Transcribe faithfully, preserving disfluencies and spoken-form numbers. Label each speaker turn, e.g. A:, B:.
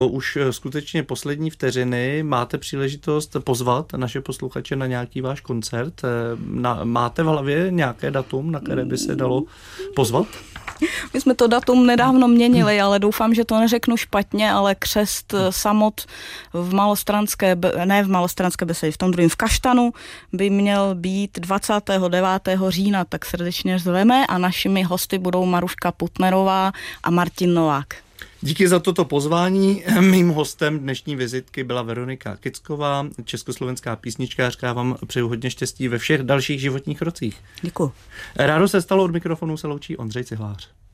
A: Už skutečně poslední vteřiny, máte příležitost pozvat naše posluchače na nějaký váš koncert. Na, máte v hlavě nějaké datum, na které by se dalo pozvat?
B: My jsme to datum nedávno měnili, ale doufám, že to neřeknu špatně, ale křest samot v malostranské, ne v malostranské besedě, v tom druhém, v Kaštanu by měl být dvacátého devátého října, tak srdečně zveme a našimi hosty budou Maruška Putnerová a Martin Novák.
A: Díky za toto pozvání. Mým hostem dnešní vizitky byla Veronika Kicková, československá písničkářka. Já vám přeju hodně štěstí ve všech dalších životních rocích.
B: Děkuji.
A: Rádo se stalo, od mikrofonu se loučí Ondřej Cihlář.